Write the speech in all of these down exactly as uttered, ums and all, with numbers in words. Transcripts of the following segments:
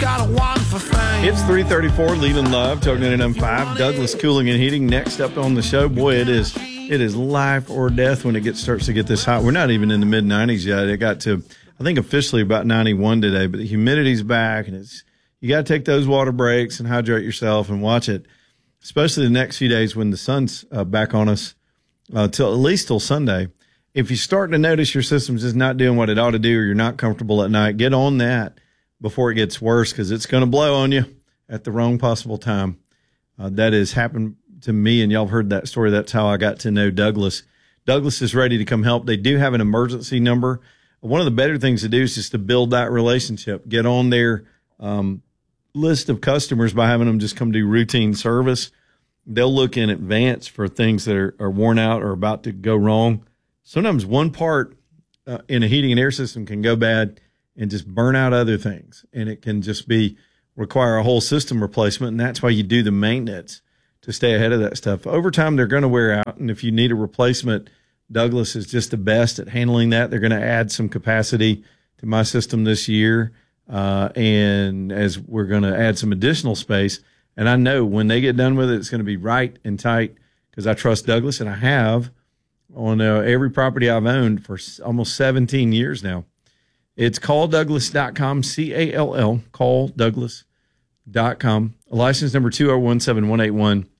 got a one for fame. It's three thirty-four, Leland Love, Talk ninety-nine point five, Douglas Cooling and Heating. Next up on the show, boy, it is it is life or death when it gets starts to get this hot. We're not even in the mid nineties yet. It got to, I think, officially about ninety-one today, but the humidity's back, and it's you got to take those water breaks and hydrate yourself and watch it, especially the next few days when the sun's uh, back on us, uh, till at least till Sunday. If you're starting to notice your system's just not doing what it ought to do, or you're not comfortable at night, get on that before it gets worse, because it's going to blow on you at the wrong possible time. Uh, that has happened to me, and y'all have heard that story. That's how I got to know Douglas. Douglas is ready to come help. They do have an emergency number. One of the better things to do is just to build that relationship. Get on their um, list of customers by having them just come do routine service. They'll look in advance for things that are, are worn out or about to go wrong. Sometimes one part uh, in a heating and air system can go bad and just burn out other things. And it can just be require a whole system replacement. And that's why you do the maintenance to stay ahead of that stuff. Over time, they're going to wear out. And if you need a replacement, Douglas is just the best at handling that. They're going to add some capacity to my system this year. Uh, and as we're going to add some additional space. And I know when they get done with it, it's going to be right and tight, because I trust Douglas, and I have on uh, every property I've owned for almost seventeen years now. It's call douglas dot com, C A L L, call douglas dot com. License number two oh one seven one eight one,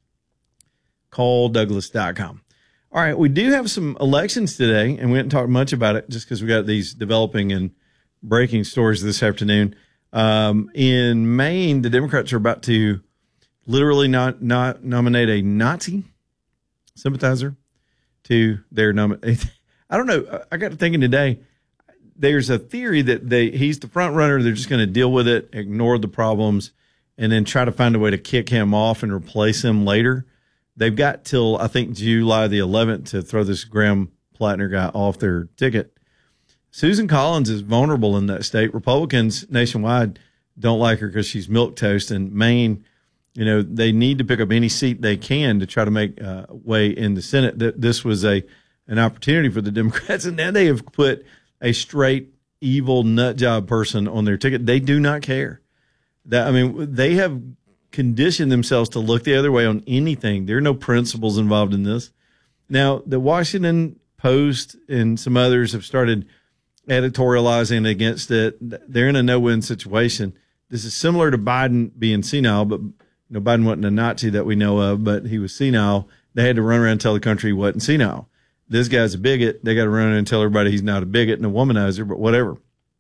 call douglas dot com. All right, we do have some elections today, and we haven't talked much about it just because we got these developing and breaking stories this afternoon. Um, in Maine, the Democrats are about to literally not, not nominate a Nazi sympathizer to their nomination. I don't know. I got to thinking today, there's a theory that they he's the front runner. They're just going to deal with it, ignore the problems, and then try to find a way to kick him off and replace him later. They've got till, I think, July the eleventh to throw this Graham Plattner guy off their ticket. Susan Collins is vulnerable in that state. Republicans nationwide don't like her because she's milquetoast. And Maine, you know, they need to pick up any seat they can to try to make uh, way in the Senate. This was a an opportunity for the Democrats, and now they have put a straight evil nut job person on their ticket. They do not care. That I mean, they have conditioned themselves to look the other way on anything. There are no principles involved in this. Now, the Washington Post and some others have started editorializing against it. They're in a no-win situation. This is similar to Biden being senile, but you know, Biden wasn't a Nazi that we know of, but he was senile. They had to run around and tell the country he wasn't senile. This guy's a bigot. They got to run around and tell everybody he's not a bigot and a womanizer, but whatever.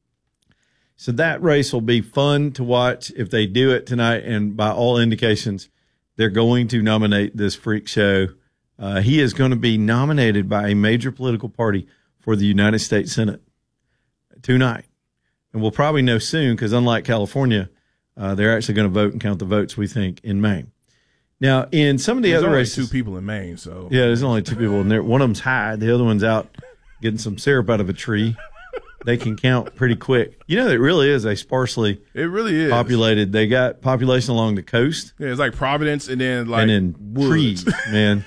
So that race will be fun to watch if they do it tonight. And by all indications, they're going to nominate this freak show. Uh, he is going to be nominated by a major political party for the United States Senate tonight. And we'll probably know soon, because unlike California, uh, they're actually going to vote and count the votes, we think, in Maine. Now, in some of the there's other only races, two people in Maine, so yeah, there's only two people in there. One of them's high, the other one's out getting some syrup out of a tree. They can count pretty quick. You know, it really is a sparsely it really is populated. They got population along the coast. Yeah, it's like Providence, and then like and then woods. trees, man.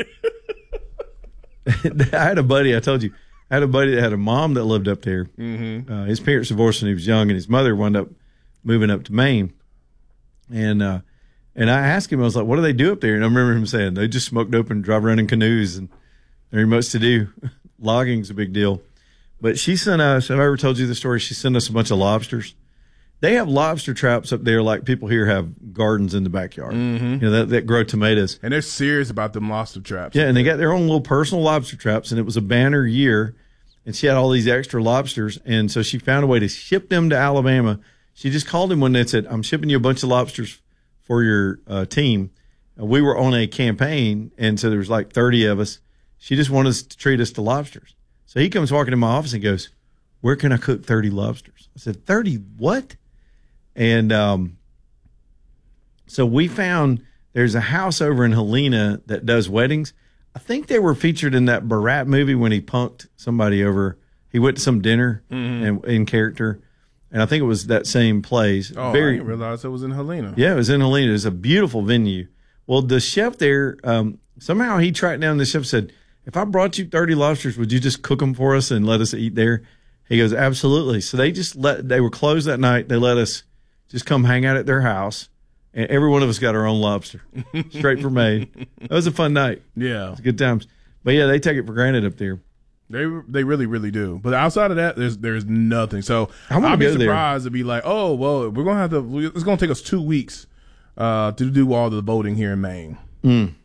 I had a buddy. I told you, I had a buddy that had a mom that lived up there. Mm-hmm. Uh, his parents divorced when he was young, and his mother wound up moving up to Maine. And uh, and I asked him, I was like, "What do they do up there?" And I remember him saying, "They just smoke dope and drive around in canoes, and there ain't much to do. Logging's a big deal." But she sent us, have I ever told you the story? She sent us a bunch of lobsters. They have lobster traps up there like people here have gardens in the backyard, mm-hmm. you know, that, that grow tomatoes. And they're serious about them lobster traps. Yeah, and they got their own little personal lobster traps, and it was a banner year, and she had all these extra lobsters, and so she found a way to ship them to Alabama. She just called him one day and said, "I'm shipping you a bunch of lobsters for your uh, team." Uh, we were on a campaign, and so there was like thirty of us. She just wanted us to treat us to lobsters. So he comes walking in my office and goes, "Where can I cook thirty lobsters?" I said, thirty what? And um, so we found there's a house over in Helena that does weddings. I think they were featured in that Barat movie when he punked somebody over. He went to some dinner mm-hmm. and, in character. And I think it was that same place. Oh, Very, I didn't realize it was in Helena. Yeah, it was in Helena. It was a beautiful venue. Well, the chef there, um, somehow he tracked down the chef and said, "If I brought you thirty lobsters, would you just cook them for us and let us eat there?" He goes, "Absolutely." So they just let, they were closed that night. They let us just come hang out at their house. And every one of us got our own lobster, straight from Maine. That was a fun night. Yeah. It was good times. But, yeah, they take it for granted up there. They they really, really do. But outside of that, there's there's nothing. So I'll be go surprised there. to be like, oh, well, we're going to have to – it's going to take us two weeks uh, to do all the voting here in Maine. Mm.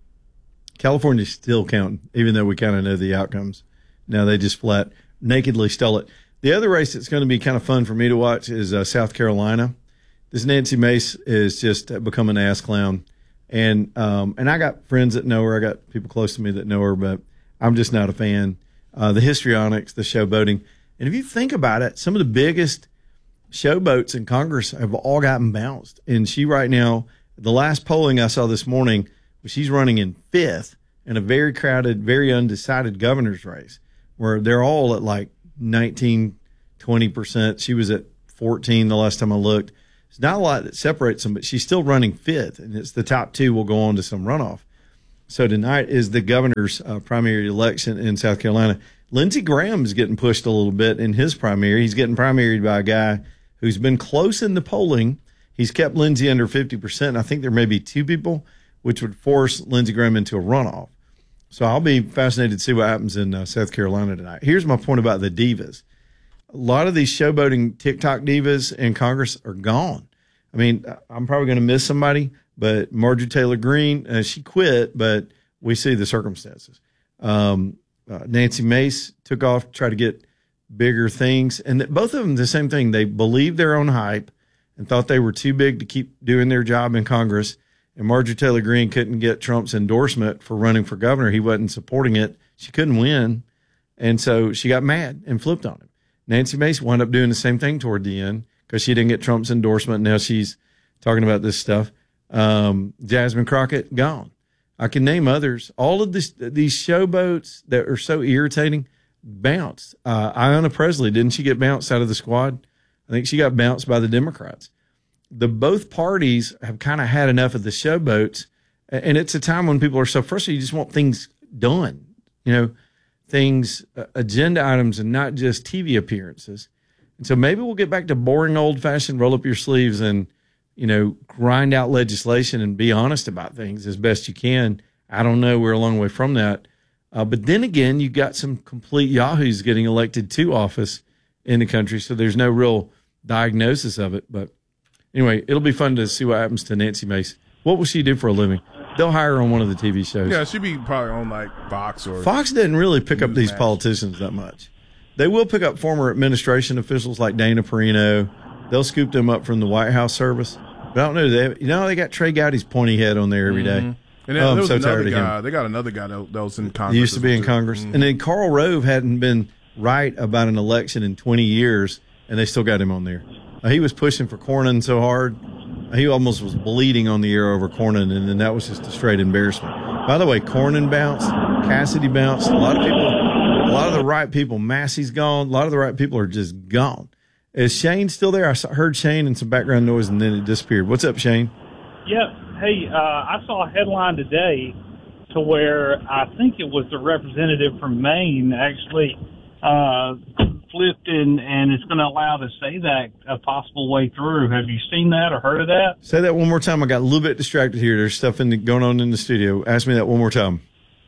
California's still counting, even though we kind of know the outcomes. Now they just flat nakedly stole it. The other race that's going to be kind of fun for me to watch is uh, South Carolina. This Nancy Mace is just become an ass clown. And um, and I got friends that know her. I got people close to me that know her, but I'm just not a fan. Uh, the histrionics, the showboating. And if you think about it, some of the biggest showboats in Congress have all gotten bounced. And she right now, the last polling I saw this morning, she's running in fifth in a very crowded, very undecided governor's race where they're all at like nineteen, twenty percent. She was at fourteen the last time I looked. It's not a lot that separates them, but she's still running fifth, and it's the top two will go on to some runoff. So tonight is the governor's uh, primary election in South Carolina. Lindsey Graham is getting pushed a little bit in his primary. He's getting primaried by a guy who's been close in the polling. He's kept Lindsey under fifty percent. I think there may be two people, which would force Lindsey Graham into a runoff. So I'll be fascinated to see what happens in uh, South Carolina tonight. Here's my point about the divas. A lot of these showboating TikTok divas in Congress are gone. I mean, I'm probably going to miss somebody, but Marjorie Taylor Greene, uh, she quit, but we see the circumstances. Um, uh, Nancy Mace took off, tried to get bigger things. And th- both of them, the same thing. They believed their own hype and thought they were too big to keep doing their job in Congress. And Marjorie Taylor Greene couldn't get Trump's endorsement for running for governor. He wasn't supporting it. She couldn't win. And so she got mad and flipped on him. Nancy Mace wound up doing the same thing toward the end because she didn't get Trump's endorsement. Now she's talking about this stuff. Um, Jasmine Crockett, gone. I can name others. All of this, these showboats that are so irritating, bounced. Uh, Ayanna Presley, didn't she get bounced out of the squad? I think she got bounced by the Democrats. The both parties have kind of had enough of the showboats, and it's a time when people are so frustrated. You just want things done, you know, things, uh, agenda items, and not just T V appearances. And so maybe we'll get back to boring, old-fashioned, roll up your sleeves and, you know, grind out legislation and be honest about things as best you can. I don't know. We're a long way from that. Uh, but then again, you got some complete yahoos getting elected to office in the country, so there's no real diagnosis of it. But anyway, it'll be fun to see what happens to Nancy Mace. What will she do for a living? They'll hire her on one of the T V shows. Yeah, she'd be probably on like Fox or Fox didn't really pick up these Match. politicians that much. They will pick up former administration officials like Dana Perino. They'll scoop them up from the White House service. But I don't know. They, you know, they got Trey Gowdy's pointy head on there every day. Mm-hmm. And then oh, there I'm was so another tired of guy. him. They got another guy that, that was in Congress. He used to be in too. Congress. Mm-hmm. And then Karl Rove hadn't been right about an election in twenty years, and they still got him on there. Uh, he was pushing for Cornyn so hard. He almost was bleeding on the air over Cornyn, and then that was just a straight embarrassment. By the way, Cornyn bounced, Cassidy bounced. A lot of people, a lot of the right people, Massey's gone. A lot of the right people are just gone. Is Shane still there? I saw, heard Shane and some background noise, and then it disappeared. What's up, Shane? Yeah. Hey, uh, I saw a headline today to where I think it was the representative from Maine actually uh, flipped in, and it's going to allow the SAVE Act a possible way through. Have you seen that or heard of that? Say that one more time. I got a little bit distracted here. There's stuff in the, going on in the studio. Ask me that one more time.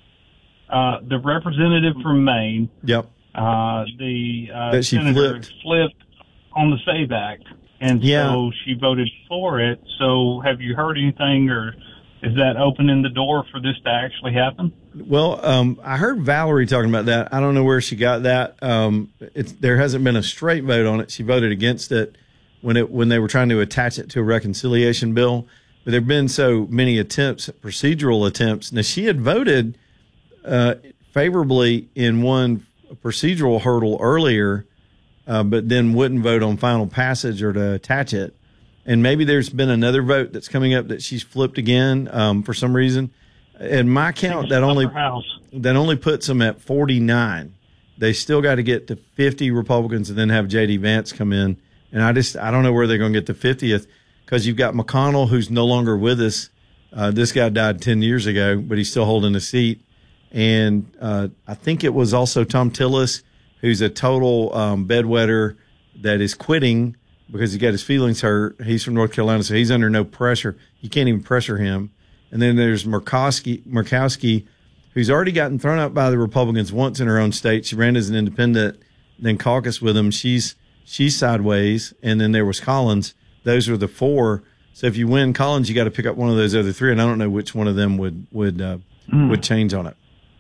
Uh, the representative from Maine, Yep. uh, the uh, That she senator flipped. flipped on the SAVE Act, and Yeah. so she voted for it. So have you heard anything, or is that opening the door for this to actually happen? Well, um, I heard Valerie talking about that. I don't know where she got that. Um, it's, there hasn't been a straight vote on it. She voted against it when it when they were trying to attach it to a reconciliation bill. But there have been so many attempts, procedural attempts. Now, she had voted uh, favorably in one procedural hurdle earlier, uh, but then wouldn't vote on final passage or to attach it. And maybe there's been another vote that's coming up that she's flipped again um, for some reason. In my count, that only that only puts them at forty-nine. They still got to get to fifty Republicans and then have J D Vance come in. And I just I don't know where they're going to get the fiftieth because you've got McConnell, who's no longer with us. Uh, this guy died ten years ago, but he's still holding a seat. And uh, I think it was also Tom Tillis, who's a total um, bedwetter that is quitting because he got his feelings hurt. He's from North Carolina, so he's under no pressure. You can't even pressure him. And then there's Murkowski, Murkowski, who's already gotten thrown out by the Republicans once in her own state. She ran as an independent, then caucused with them. She's she's sideways. And then there was Collins. Those are the four. So if you win Collins, you got to pick up one of those other three, and I don't know which one of them would would uh, mm. would change on it.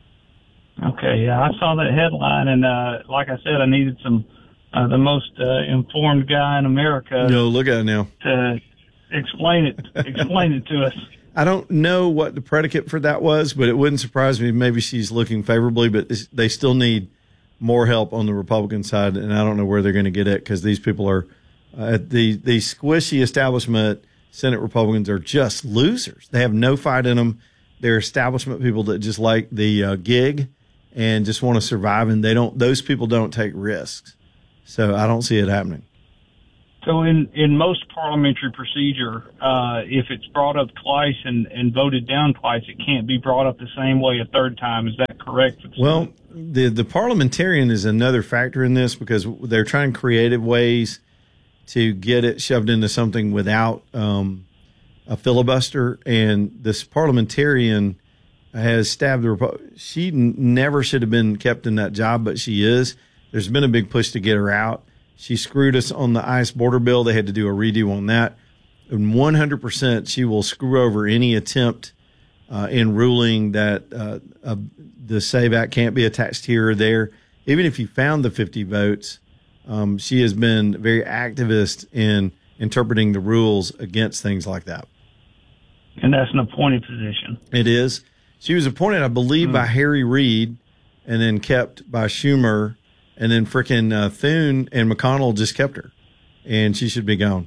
Okay, yeah, I saw that headline, and uh, like I said, I needed some uh, the most uh, informed guy in America. No, look at it now. To explain it, explain it to us. I don't know what the predicate for that was, but it wouldn't surprise me. Maybe she's looking favorably, but they still need more help on the Republican side, and I don't know where they're going to get it because these people are uh, the the squishy establishment. Senate Republicans are just losers. They have no fight in them. They're establishment people that just like the uh, gig and just want to survive, and they don't. Those people don't take risks. So I don't see it happening. So in, in most parliamentary procedure, uh, if it's brought up twice and, and voted down twice, it can't be brought up the same way a third time. Is that correct? Well, the the parliamentarian is another factor in this because they're trying creative ways to get it shoved into something without um, a filibuster. And this parliamentarian has stabbed the Repu- She n- never should have been kept in that job, but she is. There's been a big push to get her out. She screwed us on the ICE border bill. They had to do a redo on that. And one hundred percent she will screw over any attempt uh, in ruling that uh, uh, the SAVE Act can't be attached here or there. Even if you found the fifty votes, Um, she has been very activist in interpreting the rules against things like that. And that's an appointed position. It is. She was appointed, I believe, mm. by Harry Reid and then kept by Schumer. And then frickin' uh, Thune and McConnell just kept her. And she should be gone.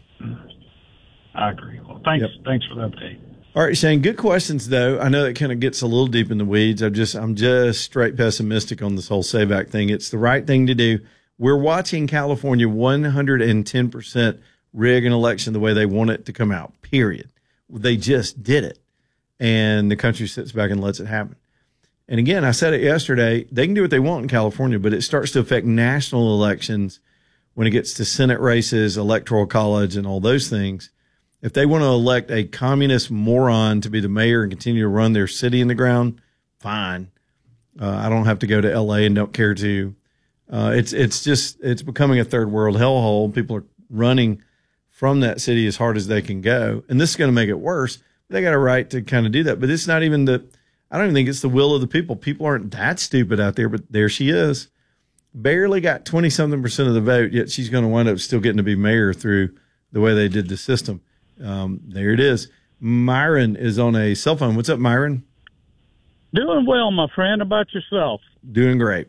I agree. Well, thanks, yep. thanks for the update. All right, Shane, good questions, though. I know that kind of gets a little deep in the weeds. I'm just, I'm just straight pessimistic on this whole SAVE Act thing. It's the right thing to do. We're watching California one hundred ten percent rig an election the way they want it to come out, period. They just did it. And the country sits back and lets it happen. And again, I said it yesterday, they can do what they want in California, but it starts to affect national elections when it gets to Senate races, electoral college, and all those things. If they want to elect a communist moron to be the mayor and continue to run their city in the ground, fine. Uh, I don't have to go to L A and don't care to. Uh, it's it's just it's becoming a third world hellhole. People are running from that city as hard as they can go, and this is going to make it worse. They got a right to kind of do that, but it's not even the. I don't even think it's the will of the people. People aren't that stupid out there, but there she is, barely got twenty something percent of the vote, yet she's going to wind up still getting to be mayor through the way they did the system. Um, there it is. Myron is on a cell phone. What's up, Myron? Doing well, my friend. How about yourself? Doing great.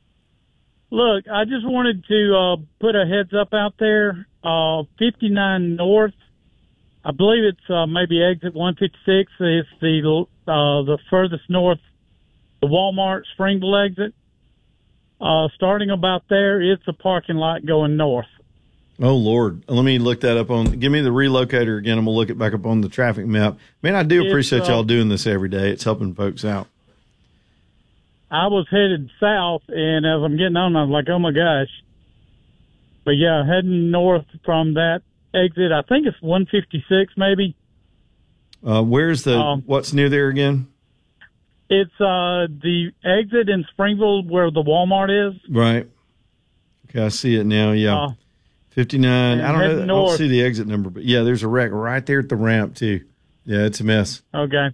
Look, I just wanted to uh, put a heads up out there. Uh, fifty-nine North, I believe it's uh, maybe exit one fifty-six. It's the uh, the furthest north, the Walmart Springville exit. Uh, starting about there, it's a parking lot going north. Oh, Lord. Let me look that up on – give me the relocator again, and we'll look it back up on the traffic map. Man, I do appreciate uh, y'all doing this every day. It's helping folks out. I was headed south, and as I'm getting on, I was like, oh, my gosh. But, yeah, heading north from that exit, I think it's one fifty-six maybe. Uh, where's the um, – what's near there again? It's uh, the exit in Springville where the Walmart is. Right. Okay, I see it now, yeah. Uh, fifty-nine. I don't know. North. I don't see the exit number, but, yeah, there's a wreck right there at the ramp, too. Yeah, it's a mess. Okay.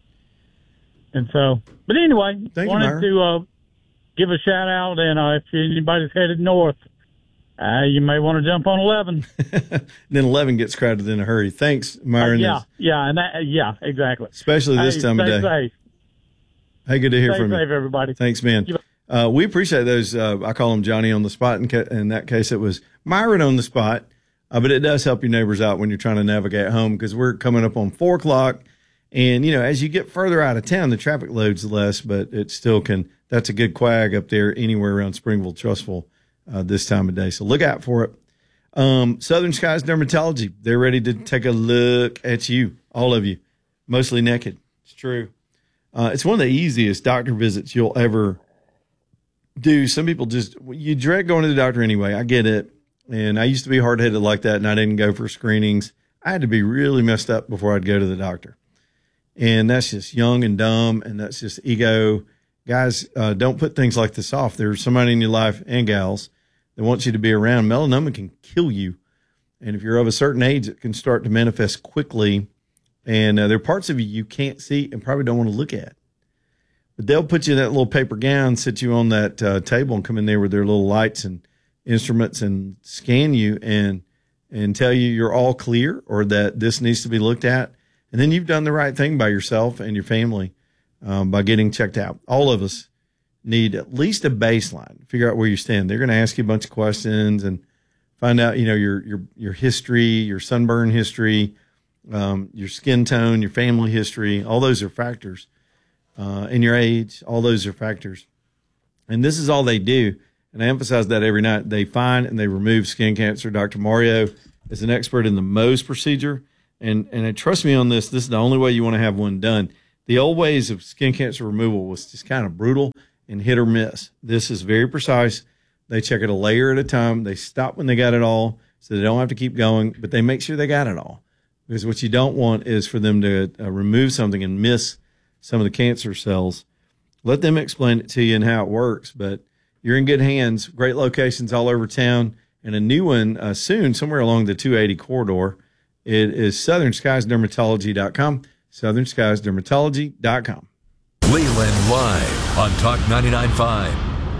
And so, but anyway, Thank wanted you, to uh, give a shout out, and uh, if anybody's headed north, uh, you may want to jump on eleven. Then eleven gets crowded in a hurry. Thanks, Myron. Uh, yeah, yeah, and that, yeah, exactly. Especially this hey, time of day. Safe. Hey, good to hear stay from safe, you. everybody. Thanks, man. Uh, we appreciate those. Uh, I call them Johnny on the spot. In, ca- in that case, it was Myron on the spot. Uh, but it does help your neighbors out when you're trying to navigate home because we're coming up on four o'clock. And, you know, as you get further out of town, the traffic load's less, but it still can. That's a good quag up there anywhere around Springville, Trustful uh, this time of day. So look out for it. Um, Southern Skies Dermatology, they're ready to take a look at you, all of you, mostly naked. It's true. Uh, it's one of the easiest doctor visits you'll ever do. Some people just, you dread going to the doctor anyway. I get it. And I used to be hard-headed like that, and I didn't go for screenings. I had to be really messed up before I'd go to the doctor. And that's just young and dumb, and that's just ego. Guys, uh, don't put things like this off. There's somebody in your life, and gals, that wants you to be around. Melanoma can kill you. And if you're of a certain age, it can start to manifest quickly. And uh, there are parts of you you can't see and probably don't want to look at. But they'll put you in that little paper gown, sit you on that uh, table, and come in there with their little lights and instruments and scan you and and tell you you're all clear or that this needs to be looked at. And then you've done the right thing by yourself and your family um, by getting checked out. All of us need at least a baseline, figure out where you stand. They're going to ask you a bunch of questions and find out, you know, your your your history, your sunburn history, um, your skin tone, your family history. All those are factors. Uh, and your age, all those are factors. And this is all they do. And I emphasize that every night. They find and they remove skin cancer. Doctor Mario is an expert in the Mohs procedure. And and trust me on this, this is the only way you want to have one done. The old ways of skin cancer removal was just kind of brutal and hit or miss. This is very precise. They check it a layer at a time. They stop when they got it all so they don't have to keep going, but they make sure they got it all. Because what you don't want is for them to uh, remove something and miss some of the cancer cells. Let them explain it to you and how it works, but you're in good hands. Great locations all over town, and a new one uh, soon, somewhere along the two eighty corridor. It is southern skies dermatology dot com, southern skies dermatology dot com. Leland Live on Talk ninety-nine point five.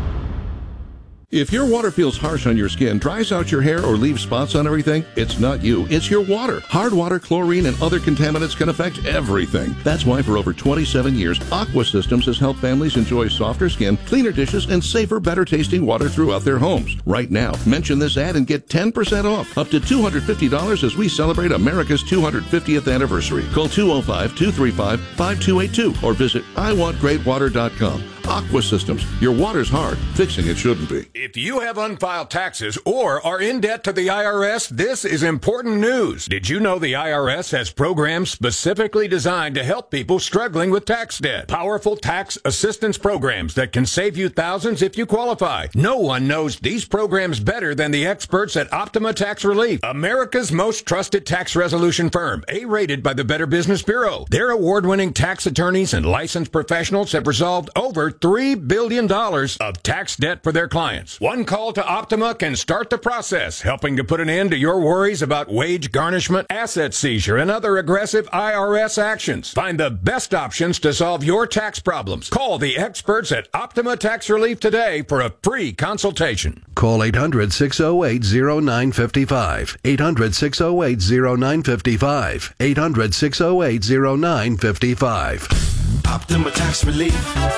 If your water feels harsh on your skin, dries out your hair, or leaves spots on everything, it's not you, it's your water. Hard water, chlorine, and other contaminants can affect everything. That's why for over twenty-seven years, Aqua Systems has helped families enjoy softer skin, cleaner dishes, and safer, better-tasting water throughout their homes. Right now, mention this ad and get ten percent off, up to two hundred fifty dollars as we celebrate America's two hundred fiftieth anniversary. Call two oh five, two three five, five two eight two or visit I want great water dot com. Aqua Systems. Your water's hard. Fixing it shouldn't be. If you have unfiled taxes or are in debt to the I R S, this is important news. Did you know the I R S has programs specifically designed to help people struggling with tax debt? Powerful tax assistance programs that can save you thousands if you qualify. No one knows these programs better than the experts at Optima Tax Relief, America's most trusted tax resolution firm, A-rated by the Better Business Bureau. Their award-winning tax attorneys and licensed professionals have resolved over three billion dollars of tax debt for their clients. One call to Optima can start the process, helping to put an end to your worries about wage garnishment, asset seizure, and other aggressive I R S actions. Find the best options to solve your tax problems. Call the experts at Optima Tax Relief today for a free consultation. Call eight hundred, six oh eight, oh nine five five. eight hundred, six oh eight, oh nine five five. eight hundred, six oh eight, oh nine five five. Optima Tax Relief.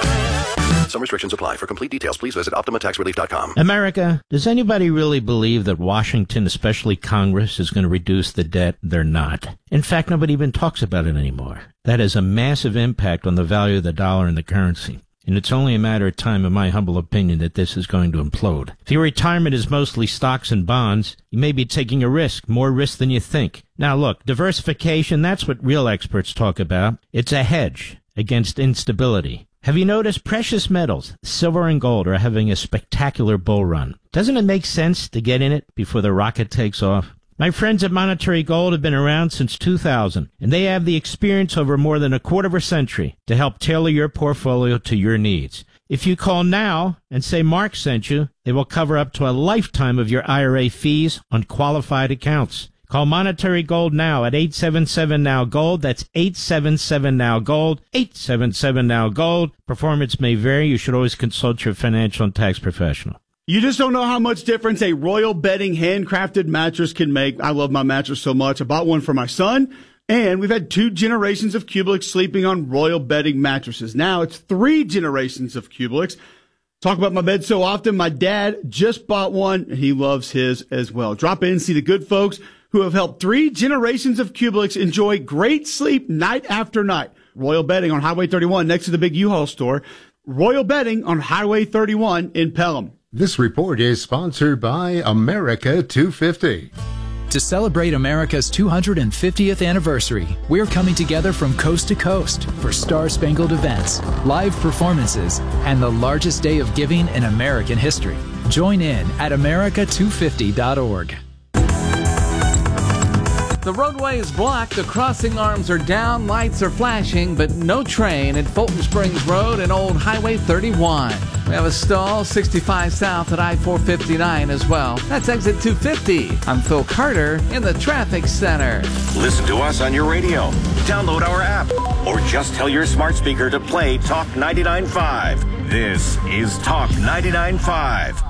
Some restrictions apply. For complete details, please visit Optima Tax Relief dot com. America, does anybody really believe that Washington, especially Congress, is going to reduce the debt? They're not. In fact, nobody even talks about it anymore. That has a massive impact on the value of the dollar and the currency. And it's only a matter of time, in my humble opinion, that this is going to implode. If your retirement is mostly stocks and bonds, you may be taking a risk, more risk than you think. Now look, diversification, that's what real experts talk about. It's a hedge against instability. Have you noticed precious metals, silver and gold, are having a spectacular bull run? Doesn't it make sense to get in it before the rocket takes off? My friends at Monetary Gold have been around since two thousand, and they have the experience over more than a quarter of a century to help tailor your portfolio to your needs. If you call now and say Mark sent you, they will cover up to a lifetime of your I R A fees on qualified accounts. Call Monetary Gold now at eight seven seven now gold. That's eight seven seven now gold. eight seven seven now gold. Performance may vary. You should always consult your financial and tax professional. You just don't know how much difference a Royal Bedding handcrafted mattress can make. I love my mattress so much. I bought one for my son, and we've had two generations of Cubelix sleeping on Royal Bedding mattresses. Now it's three generations of Cubelix. Talk about my bed so often. My dad just bought one, and he loves his as well. Drop in and see the good folks who have helped three generations of Cubelix enjoy great sleep night after night. Royal Bedding on Highway thirty-one next to the big U-Haul store. Royal Bedding on Highway thirty-one in Pelham. This report is sponsored by America two fifty. To celebrate America's two hundred fiftieth anniversary, we're coming together from coast to coast for star-spangled events, live performances, and the largest day of giving in American history. Join in at America two fifty dot org. The roadway is blocked, the crossing arms are down, lights are flashing, but no train at Fulton Springs Road and Old Highway thirty-one. We have a stall sixty-five south at I four fifty-nine as well. That's exit two fifty. I'm Phil Carter in the traffic center. Listen to us on your radio, download our app, or just tell your smart speaker to play Talk ninety-nine point five. This is Talk ninety-nine point five.